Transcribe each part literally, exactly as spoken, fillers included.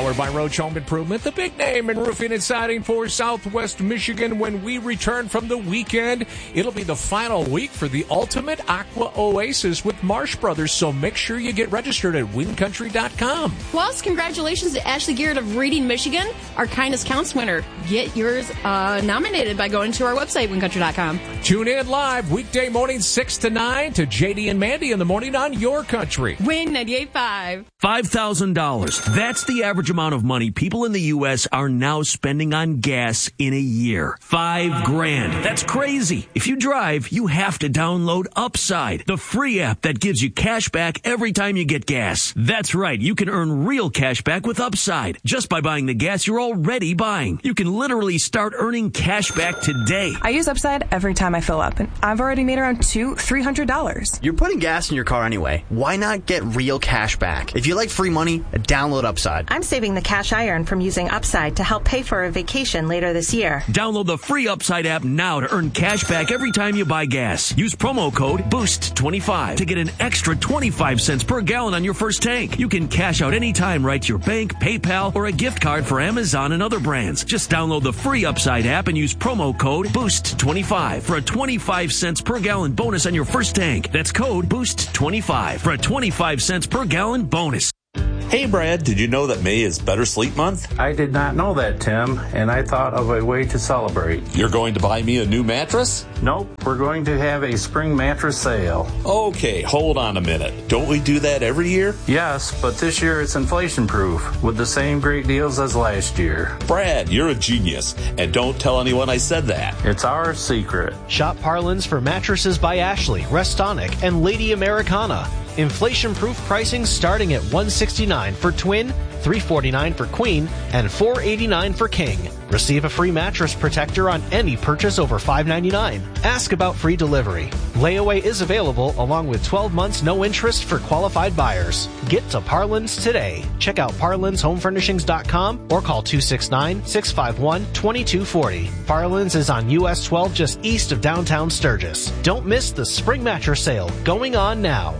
Powered by Roach Home Improvement, the big name in roofing and siding for Southwest Michigan. When we return from the weekend, it'll be the final week for the Ultimate Aqua Oasis with Marsh Brothers, so make sure you get registered at win country dot com. Plus, congratulations to Ashley Garrett of Reading, Michigan, our Kindness Counts winner. Get yours uh, nominated by going to our website, win country dot com. Tune in live weekday morning six to nine to J D and Mandy in the morning on Your Country. Win ninety-eight point five. five thousand dollars. That's the average amount of money people in the U S are now spending on gas in a year. Five grand. That's crazy. If you drive, you have to download Upside, the free app that gives you cash back every time you get gas. That's right. You can earn real cash back with Upside just by buying the gas you're already buying. You can literally start earning cash back today. I use Upside every time I fill up, and I've already made around two, three hundred dollars. You're putting gas in your car anyway. Why not get real cash back? If you like free money, download Upside. I'm saving the cash I earn from using Upside to help pay for a vacation later this year. Download the free Upside app now to earn cash back every time you buy gas. Use promo code boost twenty-five to get an extra twenty-five cents per gallon on your first tank. You can cash out anytime right to your bank, PayPal, or a gift card for Amazon and other brands. Just download the free Upside app and use promo code boost twenty-five for a twenty-five cents per gallon bonus on your first tank. That's code boost twenty-five for a twenty-five cents per gallon bonus. Hey Brad, did you know that May is Better Sleep Month? I did not know that, Tim, and I thought of a way to celebrate. You're going to buy me a new mattress? Nope, we're going to have a spring mattress sale. Okay, hold on a minute. Don't we do that every year? Yes, but this year it's inflation-proof, with the same great deals as last year. Brad, you're a genius, and don't tell anyone I said that. It's our secret. Shop Parlins for mattresses by Ashley, Restonic, and Lady Americana. Inflation-proof pricing starting at one hundred sixty-nine dollars for twin, three hundred forty-nine dollars for queen, and four hundred eighty-nine dollars for king. Receive a free mattress protector on any purchase over five hundred ninety-nine dollars. Ask about free delivery. Layaway is available along with twelve months no interest for qualified buyers. Get to Parlins today. Check out parlins home furnishings dot com or call two six nine, six five one, two two four zero. Parlins is on U S twelve just east of downtown Sturgis. Don't miss the spring mattress sale going on now.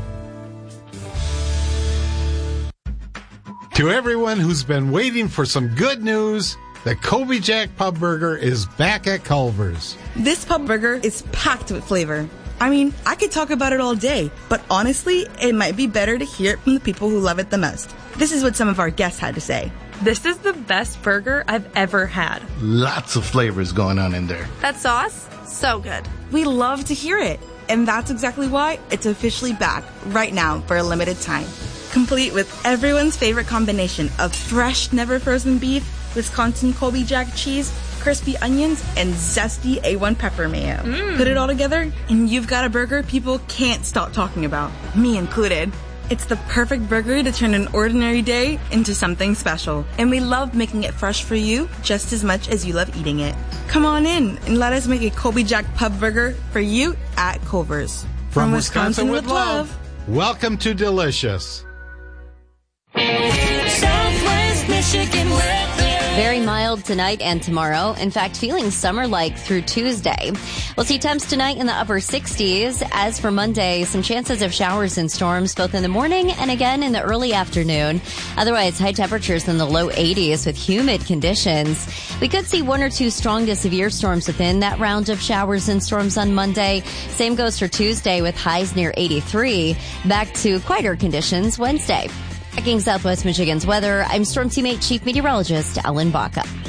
To everyone who's been waiting for some good news, the Colby Jack Pub Burger is back at Culver's. This pub burger is packed with flavor. I mean, I could talk about it all day, but honestly, it might be better to hear it from the people who love it the most. This is what some of our guests had to say. This is the best burger I've ever had. Lots of flavors going on in there. That sauce, so good. We love to hear it, and that's exactly why it's officially back right now for a limited time. Complete with everyone's favorite combination of fresh, never frozen beef, Wisconsin Colby Jack cheese, crispy onions, and zesty A one pepper mayo. Mm. Put it all together, and you've got a burger people can't stop talking about, me included. It's the perfect burger to turn an ordinary day into something special, and we love making it fresh for you just as much as you love eating it. Come on in and let us make a Colby Jack Pub Burger for you at Culver's. From, From Wisconsin, Wisconsin with love, love, welcome to Delicious. Southwest Michigan weather. Very mild tonight and tomorrow. In fact, feeling summer-like through Tuesday. We'll see temps tonight in the upper sixties. As for Monday, some chances of showers and storms both in the morning and again in the early afternoon. Otherwise, high temperatures in the low eighties with humid conditions. We could see one or two strong to severe storms within that round of showers and storms on Monday. Same goes for Tuesday with highs near eighty-three. Back to quieter conditions Wednesday. Tracking Southwest Michigan's weather, I'm Storm Team eight Chief Meteorologist Ellen Baca.